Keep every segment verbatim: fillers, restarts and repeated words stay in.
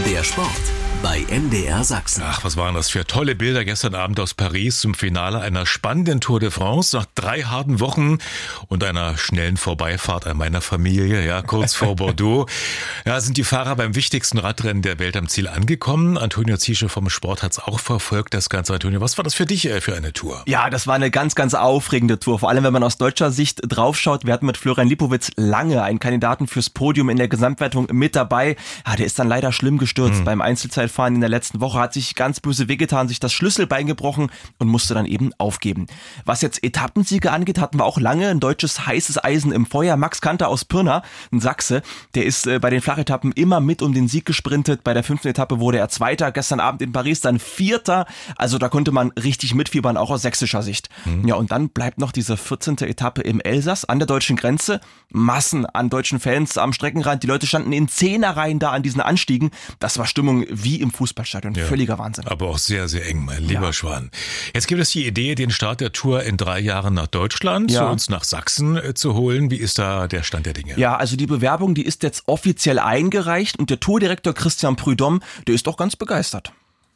Der Sport bei M D R Sachsen. Ach, was waren das für tolle Bilder gestern Abend aus Paris zum Finale einer spannenden Tour de France nach drei harten Wochen und einer schnellen Vorbeifahrt an meiner Familie, ja, kurz vor Bordeaux. Ja, sind die Fahrer beim wichtigsten Radrennen der Welt am Ziel angekommen. Antonio Ziesche vom Sport hat's auch verfolgt, das Ganze. Antonio, was war das für dich äh, für eine Tour? Ja, das war eine ganz, ganz aufregende Tour. Vor allem, wenn man aus deutscher Sicht draufschaut. Wir hatten mit Florian Lipowitz lange einen Kandidaten fürs Podium in der Gesamtwertung mit dabei. Ja, der ist dann leider schlimm gestürzt mhm. beim Einzelzeitfahren in der letzten Woche, hat sich ganz böse wehgetan, sich das Schlüsselbein gebrochen und musste dann eben aufgeben. Was jetzt Etappensiege angeht, hatten wir auch lange ein deutsches heißes Eisen im Feuer. Max Kanter aus Pirna, ein Sachse, der ist äh, bei den Flachetappen immer mit um den Sieg gesprintet. Bei der fünften Etappe wurde er Zweiter, gestern Abend in Paris dann Vierter. Also da konnte man richtig mitfiebern, auch aus sächsischer Sicht. Mhm. Ja, und dann bleibt noch diese vierzehnte Etappe im Elsass an der deutschen Grenze. Massen an deutschen Fans am Streckenrand. Die Leute standen in Zehnerreihen da an diesen Anstiegen. Das war Stimmung wie im Fußballstadion. Ja, völliger Wahnsinn. Aber auch sehr, sehr eng, mein lieber ja. Schwan. Jetzt gibt es die Idee, den Start der Tour in drei Jahren nach Deutschland, ja. zu uns nach Sachsen äh, zu holen. Wie ist da der Stand der Dinge? Ja, also die Bewerbung, die ist jetzt offiziell eingereicht und der Tourdirektor Christian Prudhomme, der ist doch ganz begeistert.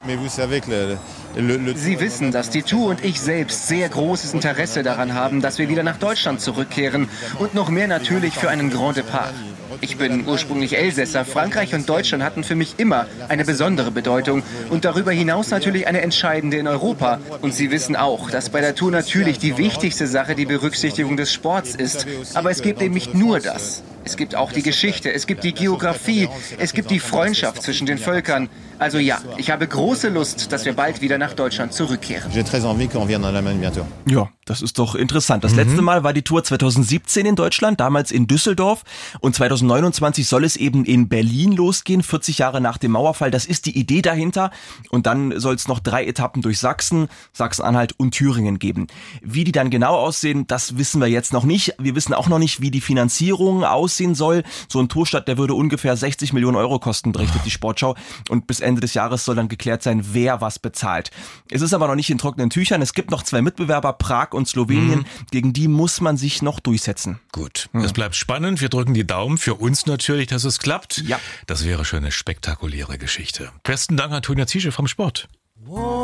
Sie wissen, dass die Tour und ich selbst sehr großes Interesse daran haben, dass wir wieder nach Deutschland zurückkehren und noch mehr natürlich für einen Grand Départ. Ich bin ursprünglich Elsässer. Frankreich und Deutschland hatten für mich immer eine besondere Bedeutung und darüber hinaus natürlich eine entscheidende in Europa. Und Sie wissen auch, dass bei der Tour natürlich die wichtigste Sache die Berücksichtigung des Sports ist. Aber es gibt eben nicht nur das. Es gibt auch die Geschichte, es gibt die Geografie, es gibt die Freundschaft zwischen den Völkern. Also ja, ich habe große Lust, dass wir bald wieder nach Deutschland zurückkehren. Ja, das ist doch interessant. Das mhm. letzte Mal war die Tour zweitausendsiebzehn in Deutschland, damals in Düsseldorf. Und zweitausendneunundzwanzig soll es eben in Berlin losgehen, vierzig Jahre nach dem Mauerfall. Das ist die Idee dahinter. Und dann soll es noch drei Etappen durch Sachsen, Sachsen-Anhalt und Thüringen geben. Wie die dann genau aussehen, das wissen wir jetzt noch nicht. Wir wissen auch noch nicht, wie die Finanzierung aussehen soll. So ein Tourstart, der würde ungefähr sechzig Millionen Euro kosten, berichtet die Sportschau. Und bis Ende des Jahres soll dann geklärt sein, wer was bezahlt. Es ist aber noch nicht in trockenen Tüchern. Es gibt noch zwei Mitbewerber, Prag und Slowenien. Mhm. Gegen die muss man sich noch durchsetzen. Gut, es mhm. bleibt spannend. Wir drücken die Daumen für uns natürlich, dass es klappt. Ja. Das wäre schon eine spektakuläre Geschichte. Besten Dank, Antonio Ziesche vom Sport.